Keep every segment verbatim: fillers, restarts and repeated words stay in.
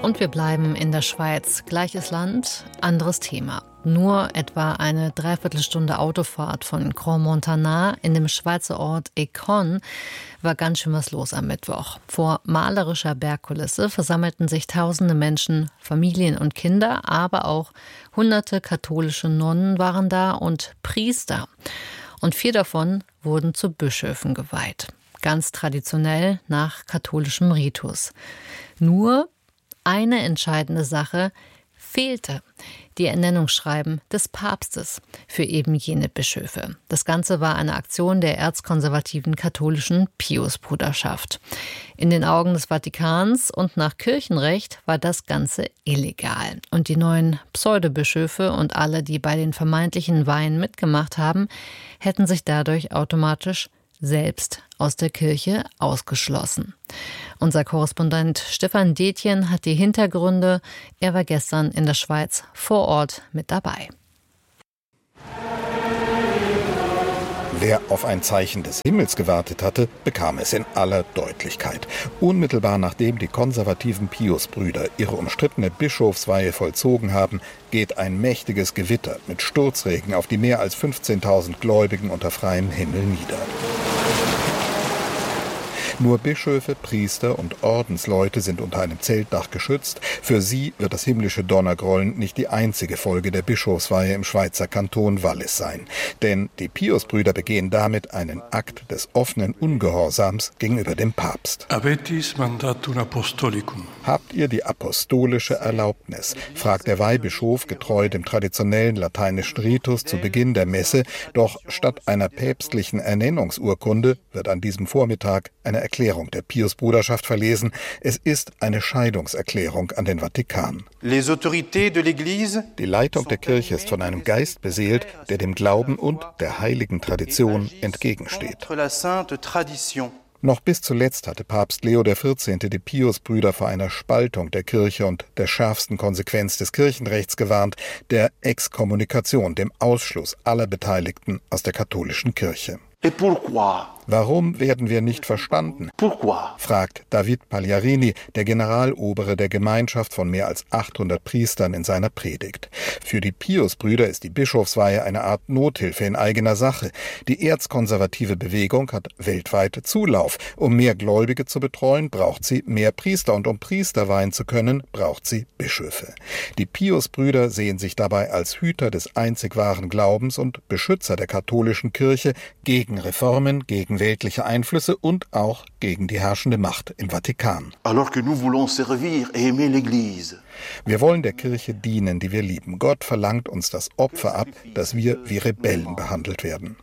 Und wir bleiben in der Schweiz. Gleiches Land, anderes Thema. Nur etwa eine Dreiviertelstunde Autofahrt von Crans-Montana in dem Schweizer Ort Écône war ganz schön was los am Mittwoch. Vor malerischer Bergkulisse versammelten sich tausende Menschen, Familien und Kinder, aber auch hunderte katholische Nonnen waren da und Priester. Und vier davon wurden zu Bischöfen geweiht. Ganz traditionell nach katholischem Ritus. Nur eine entscheidende Sache fehlte: die Ernennungsschreiben des Papstes für eben jene Bischöfe. Das Ganze war eine Aktion der erzkonservativen katholischen Piusbruderschaft. In den Augen des Vatikans und nach Kirchenrecht war das Ganze illegal. Und die neuen Pseudobischöfe und alle, die bei den vermeintlichen Weihen mitgemacht haben, hätten sich dadurch automatisch selbst aus der Kirche ausgeschlossen. Unser Korrespondent Stefan Detjen hat die Hintergründe. Er war gestern in der Schweiz vor Ort mit dabei. Wer auf ein Zeichen des Himmels gewartet hatte, bekam es in aller Deutlichkeit. Unmittelbar nachdem die konservativen Piusbrüder ihre umstrittene Bischofsweihe vollzogen haben, geht ein mächtiges Gewitter mit Sturzregen auf die mehr als fünfzehntausend Gläubigen unter freiem Himmel nieder. Nur Bischöfe, Priester und Ordensleute sind unter einem Zeltdach geschützt. Für sie wird das himmlische Donnergrollen nicht die einzige Folge der Bischofsweihe im Schweizer Kanton Wallis sein. Denn die Piusbrüder begehen damit einen Akt des offenen Ungehorsams gegenüber dem Papst. Habetis mandatum apostolicum. Habt ihr die apostolische Erlaubnis? Fragt der Weihbischof getreu dem traditionellen lateinischen Ritus zu Beginn der Messe. Doch statt einer päpstlichen Ernennungsurkunde wird an diesem Vormittag eine Erklärung der Piusbruderschaft verlesen. Es ist eine Scheidungserklärung an den Vatikan. Die Leitung der Kirche ist von einem Geist beseelt, der dem Glauben und der heiligen Tradition entgegensteht. Noch bis zuletzt hatte Papst Leo der Vierzehnte die Piusbrüder vor einer Spaltung der Kirche und der schärfsten Konsequenz des Kirchenrechts gewarnt, der Exkommunikation, dem Ausschluss aller Beteiligten aus der katholischen Kirche. Warum werden wir nicht verstanden? Fragt David Pagliarini, der Generalobere der Gemeinschaft von mehr als achthundert Priestern, in seiner Predigt. Für die Piusbrüder ist die Bischofsweihe eine Art Nothilfe in eigener Sache. Die erzkonservative Bewegung hat weltweit Zulauf. Um mehr Gläubige zu betreuen, braucht sie mehr Priester. Und um Priester weihen zu können, braucht sie Bischöfe. Die Piusbrüder sehen sich dabei als Hüter des einzig wahren Glaubens und Beschützer der katholischen Kirche gegen Reformen, gegen weltliche Einflüsse und auch gegen die herrschende Macht im Vatikan. Wir wollen der Kirche dienen, die wir lieben. Gott verlangt uns das Opfer ab, dass wir wie Rebellen behandelt werden.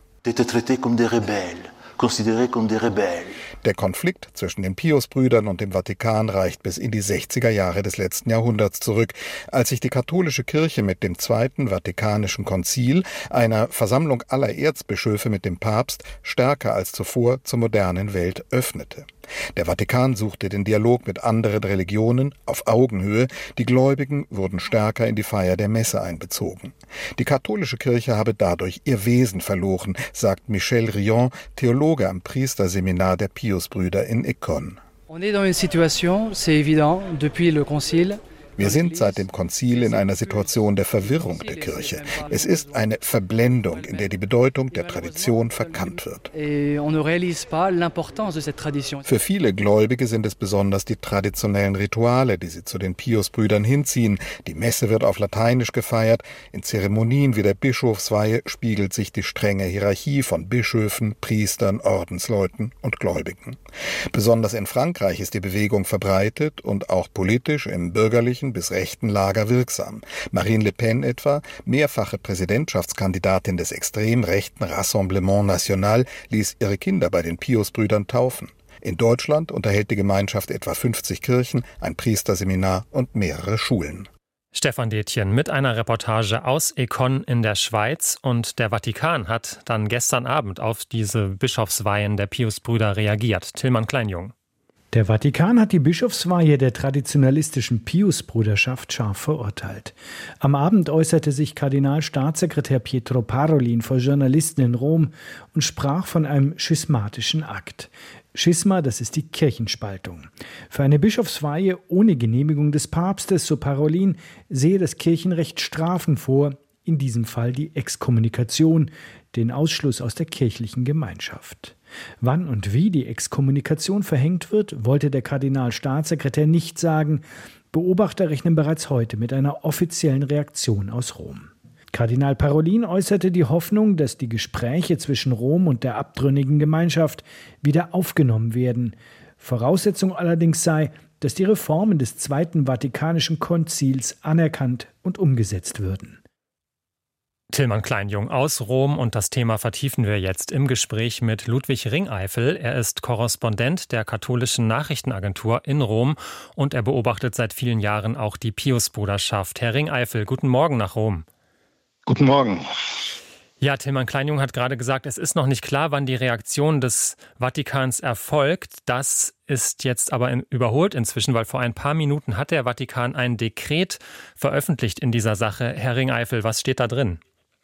Der Konflikt zwischen den Piusbrüdern und dem Vatikan reicht bis in die sechziger Jahre des letzten Jahrhunderts zurück, als sich die katholische Kirche mit dem Zweiten Vatikanischen Konzil, einer Versammlung aller Erzbischöfe mit dem Papst, stärker als zuvor zur modernen Welt öffnete. Der Vatikan suchte den Dialog mit anderen Religionen auf Augenhöhe. Die Gläubigen wurden stärker in die Feier der Messe einbezogen. Die katholische Kirche habe dadurch ihr Wesen verloren, sagt Michel Rion, Theologe am Priesterseminar der Piusbrüder in Écône. On est dans une situation, c'est évident, depuis le concile. Wir sind seit dem Konzil in einer Situation der Verwirrung der Kirche. Es ist eine Verblendung, in der die Bedeutung der Tradition verkannt wird. Für viele Gläubige sind es besonders die traditionellen Rituale, die sie zu den Piusbrüdern hinziehen. Die Messe wird auf Lateinisch gefeiert. In Zeremonien wie der Bischofsweihe spiegelt sich die strenge Hierarchie von Bischöfen, Priestern, Ordensleuten und Gläubigen. Besonders in Frankreich ist die Bewegung verbreitet und auch politisch im bürgerlichen bis rechten Lager wirksam. Marine Le Pen etwa, mehrfache Präsidentschaftskandidatin des extrem rechten Rassemblement National, ließ ihre Kinder bei den Piusbrüdern taufen. In Deutschland unterhält die Gemeinschaft etwa fünfzig Kirchen, ein Priesterseminar und mehrere Schulen. Stefan Detjen mit einer Reportage aus Écône in der Schweiz. Und der Vatikan hat dann gestern Abend auf diese Bischofsweihen der Piusbrüder reagiert. Tillmann Kleinjung. Der Vatikan hat die Bischofsweihe der traditionalistischen Pius-Bruderschaft scharf verurteilt. Am Abend äußerte sich Kardinalstaatssekretär Pietro Parolin vor Journalisten in Rom und sprach von einem schismatischen Akt. Schisma, das ist die Kirchenspaltung. Für eine Bischofsweihe ohne Genehmigung des Papstes, so Parolin, sehe das Kirchenrecht Strafen vor, in diesem Fall die Exkommunikation, den Ausschluss aus der kirchlichen Gemeinschaft. Wann und wie die Exkommunikation verhängt wird, wollte der Kardinalstaatssekretär nicht sagen. Beobachter rechnen bereits heute mit einer offiziellen Reaktion aus Rom. Kardinal Parolin äußerte die Hoffnung, dass die Gespräche zwischen Rom und der abtrünnigen Gemeinschaft wieder aufgenommen werden. Voraussetzung allerdings sei, dass die Reformen des Zweiten Vatikanischen Konzils anerkannt und umgesetzt würden. Tilman Kleinjung aus Rom, und das Thema vertiefen wir jetzt im Gespräch mit Ludwig Ringeifel. Er ist Korrespondent der katholischen Nachrichtenagentur in Rom und er beobachtet seit vielen Jahren auch die Pius-Bruderschaft. Herr Ringeifel, guten Morgen nach Rom. Guten Morgen. Ja, Tilman Kleinjung hat gerade gesagt, es ist noch nicht klar, wann die Reaktion des Vatikans erfolgt. Das ist jetzt aber in, überholt inzwischen, weil vor ein paar Minuten hat der Vatikan ein Dekret veröffentlicht in dieser Sache. Herr Ringeifel, was steht da drin?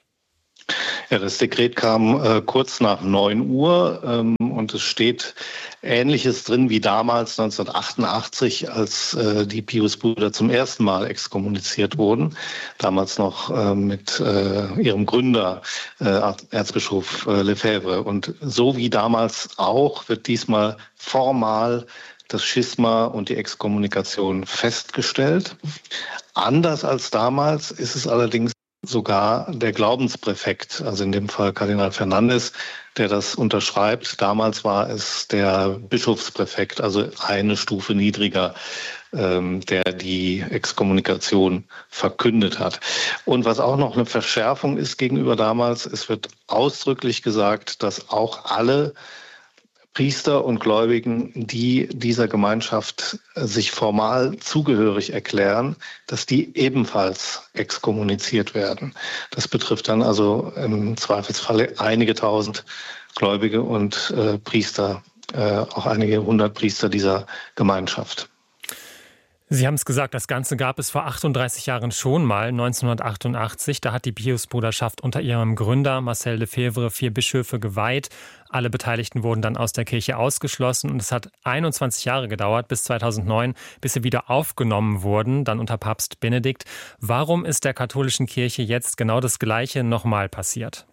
Ja, das Dekret kam äh, kurz nach neun Uhr ähm, und es steht Ähnliches drin wie damals neunzehnhundertachtundachtzig, als äh, die Pius-Brüder zum ersten Mal exkommuniziert wurden. Damals noch äh, mit äh, ihrem Gründer, äh, Erzbischof äh, Lefebvre. Und so wie damals auch wird diesmal formal das Schisma und die Exkommunikation festgestellt. Anders als damals ist es allerdings sogar der Glaubenspräfekt, also in dem Fall Kardinal Fernandes, der das unterschreibt. Damals war es der Bischofspräfekt, also eine Stufe niedriger, ähm, der die Exkommunikation verkündet hat. Und was auch noch eine Verschärfung ist gegenüber damals, es wird ausdrücklich gesagt, dass auch alle Priester und Gläubigen, die dieser Gemeinschaft sich formal zugehörig erklären, dass die ebenfalls exkommuniziert werden. Das betrifft dann also im Zweifelsfalle einige tausend Gläubige und äh, Priester, äh, auch einige hundert Priester dieser Gemeinschaft. Sie haben es gesagt, das Ganze gab es vor achtunddreißig Jahren schon mal, neunzehnhundertachtundachtzig. Da hat die Pius-Bruderschaft unter ihrem Gründer Marcel Lefebvre vier Bischöfe geweiht. Alle Beteiligten wurden dann aus der Kirche ausgeschlossen und es hat einundzwanzig Jahre gedauert, bis zweitausendneun, bis sie wieder aufgenommen wurden, dann unter Papst Benedikt. Warum ist der katholischen Kirche jetzt genau das Gleiche nochmal passiert?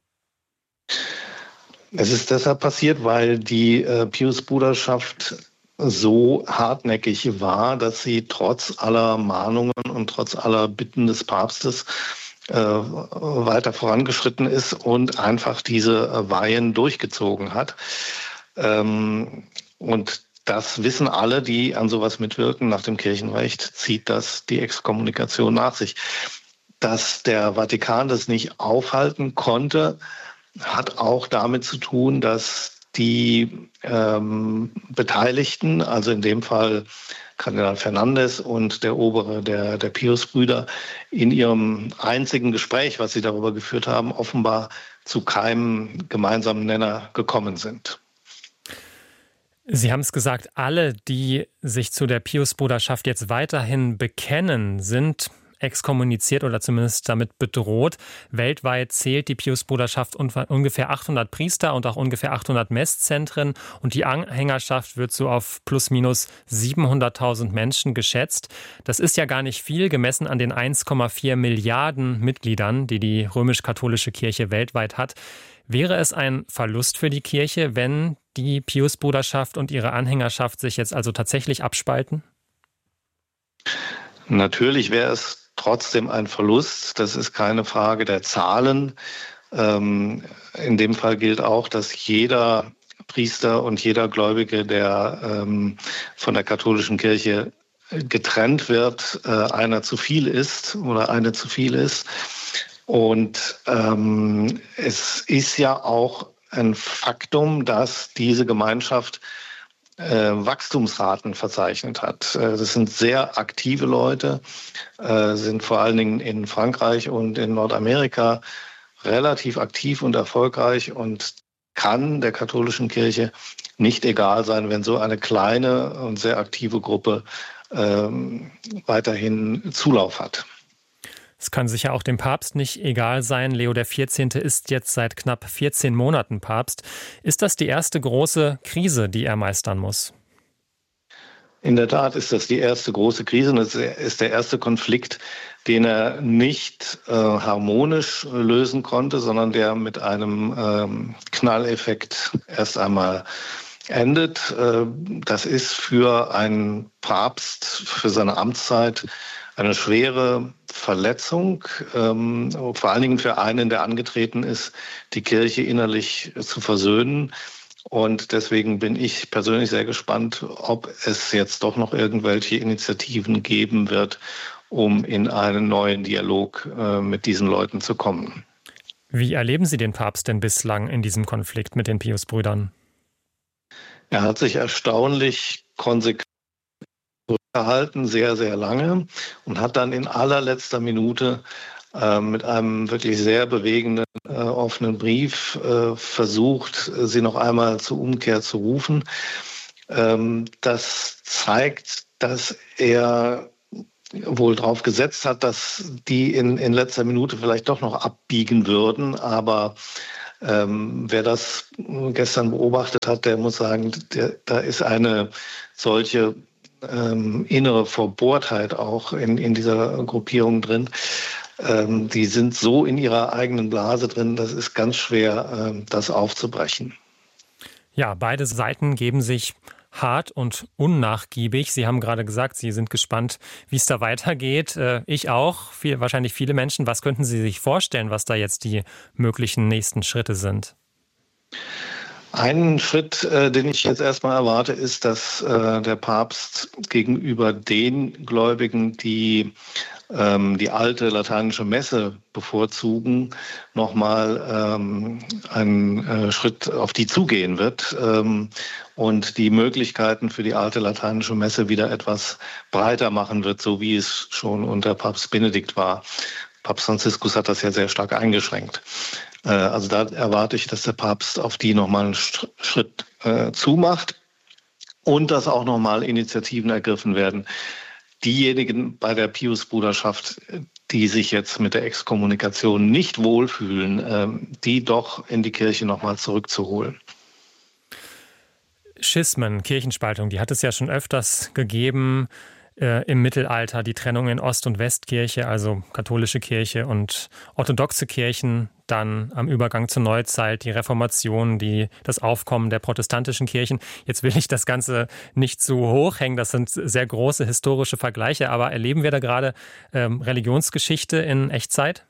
Es ist deshalb passiert, weil die äh, Pius-Bruderschaft so hartnäckig war, dass sie trotz aller Mahnungen und trotz aller Bitten des Papstes äh, weiter vorangeschritten ist und einfach diese Weihen durchgezogen hat. Ähm, und das wissen alle, die an sowas mitwirken. Nach dem Kirchenrecht zieht das die Exkommunikation nach sich. Dass der Vatikan das nicht aufhalten konnte, hat auch damit zu tun, dass die ähm, Beteiligten, also in dem Fall Kardinal Fernandes und der Obere der, der Pius-Brüder, in ihrem einzigen Gespräch, was sie darüber geführt haben, offenbar zu keinem gemeinsamen Nenner gekommen sind. Sie haben es gesagt, alle, die sich zu der Pius-Bruderschaft jetzt weiterhin bekennen, sind exkommuniziert oder zumindest damit bedroht. Weltweit zählt die Pius-Bruderschaft ungefähr achthundert Priester und auch ungefähr achthundert Messzentren und die Anhängerschaft wird so auf plus minus siebenhunderttausend Menschen geschätzt. Das ist ja gar nicht viel, gemessen an den eins Komma vier Milliarden Mitgliedern, die die römisch-katholische Kirche weltweit hat. Wäre es ein Verlust für die Kirche, wenn die Pius-Bruderschaft und ihre Anhängerschaft sich jetzt also tatsächlich abspalten? Natürlich wäre es trotzdem ein Verlust. Das ist keine Frage der Zahlen. Ähm, in dem Fall gilt auch, dass jeder Priester und jeder Gläubige, der ähm, von der katholischen Kirche getrennt wird, äh, einer zu viel ist oder eine zu viel ist. Und ähm, es ist ja auch ein Faktum, dass diese Gemeinschaft äh, Wachstumsraten verzeichnet hat. Äh, das sind sehr aktive Leute, äh, sind vor allen Dingen in Frankreich und in Nordamerika relativ aktiv und erfolgreich und kann der katholischen Kirche nicht egal sein, wenn so eine kleine und sehr aktive Gruppe ähm, weiterhin Zulauf hat. Es kann sicher auch dem Papst nicht egal sein. Leo der vierzehnte ist jetzt seit knapp vierzehn Monaten Papst. Ist das die erste große Krise, die er meistern muss? In der Tat ist das die erste große Krise und es ist der erste Konflikt, den er nicht äh, harmonisch lösen konnte, sondern der mit einem ähm, Knalleffekt erst einmal endet. Äh, das ist für einen Papst, für seine Amtszeit eine schwere Verletzung, ähm, vor allen Dingen für einen, der angetreten ist, die Kirche innerlich zu versöhnen. Und deswegen bin ich persönlich sehr gespannt, ob es jetzt doch noch irgendwelche Initiativen geben wird, um in einen neuen Dialog äh, mit diesen Leuten zu kommen. Wie erleben Sie den Papst denn bislang in diesem Konflikt mit den Piusbrüdern? Er hat sich erstaunlich konsequent zurückgehalten, sehr, sehr lange, und hat dann in allerletzter Minute äh, mit einem wirklich sehr bewegenden, äh, offenen Brief äh, versucht, sie noch einmal zur Umkehr zu rufen. Ähm, das zeigt, dass er wohl darauf gesetzt hat, dass die in, in letzter Minute vielleicht doch noch abbiegen würden. Aber ähm, wer das gestern beobachtet hat, der muss sagen, der, da ist eine solche ähm, innere Verbohrtheit auch in, in dieser Gruppierung drin. Ähm, die sind so in ihrer eigenen Blase drin, das ist ganz schwer, ähm, das aufzubrechen. Ja, beide Seiten geben sich hart und unnachgiebig. Sie haben gerade gesagt, Sie sind gespannt, wie es da weitergeht. Ich auch, viel, wahrscheinlich viele Menschen. Was könnten Sie sich vorstellen, was da jetzt die möglichen nächsten Schritte sind? Ein Schritt, äh, den ich jetzt erstmal erwarte, ist, dass äh, der Papst gegenüber den Gläubigen, die ähm, die alte lateinische Messe bevorzugen, nochmal ähm, einen äh, Schritt auf die zugehen wird ähm, und die Möglichkeiten für die alte lateinische Messe wieder etwas breiter machen wird, so wie es schon unter Papst Benedikt war. Papst Franziskus hat das ja sehr stark eingeschränkt. Also da erwarte ich, dass der Papst auf die nochmal einen Schritt äh, zumacht und dass auch nochmal Initiativen ergriffen werden. Diejenigen bei der Piusbruderschaft, die sich jetzt mit der Exkommunikation nicht wohlfühlen, äh, die doch in die Kirche nochmal zurückzuholen. Schismen, Kirchenspaltung, die hat es ja schon öfters gegeben. Im Mittelalter die Trennung in Ost- und Westkirche, also katholische Kirche und orthodoxe Kirchen, dann am Übergang zur Neuzeit die Reformation, die, das Aufkommen der protestantischen Kirchen. Jetzt will ich das Ganze nicht zu hoch hängen, das sind sehr große historische Vergleiche, aber erleben wir da gerade ähm, Religionsgeschichte in Echtzeit?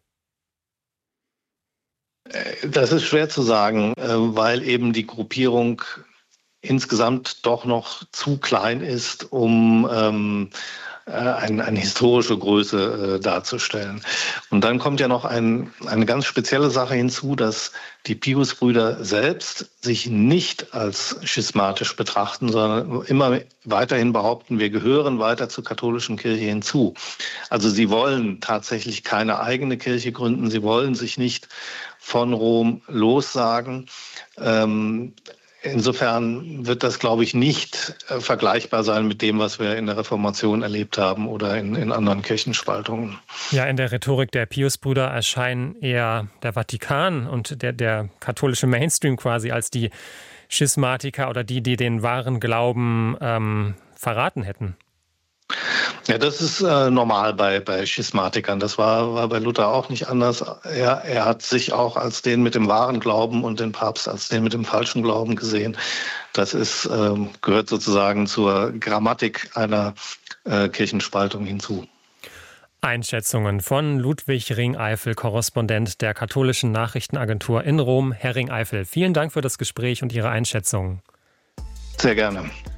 Das ist schwer zu sagen, weil eben die Gruppierung insgesamt doch noch zu klein ist, um ähm, eine, eine historische Größe äh, darzustellen. Und dann kommt ja noch ein, eine ganz spezielle Sache hinzu, dass die Piusbrüder selbst sich nicht als schismatisch betrachten, sondern immer weiterhin behaupten, wir gehören weiter zur katholischen Kirche hinzu. Also sie wollen tatsächlich keine eigene Kirche gründen, sie wollen sich nicht von Rom lossagen. Ähm, Insofern wird das, glaube ich, nicht äh, vergleichbar sein mit dem, was wir in der Reformation erlebt haben oder in, in anderen Kirchenspaltungen. Ja, in der Rhetorik der Piusbrüder erscheinen eher der Vatikan und der, der katholische Mainstream quasi als die Schismatiker oder die, die den wahren Glauben ähm, verraten hätten. Ja, das ist äh, normal bei, bei Schismatikern. Das war, war bei Luther auch nicht anders. Er, er hat sich auch als den mit dem wahren Glauben und den Papst als den mit dem falschen Glauben gesehen. Das ist, ähm, gehört sozusagen zur Grammatik einer äh, Kirchenspaltung hinzu. Einschätzungen von Ludwig Ringeifel, Korrespondent der katholischen Nachrichtenagentur in Rom. Herr Ringeifel, vielen Dank für das Gespräch und Ihre Einschätzungen. Sehr gerne.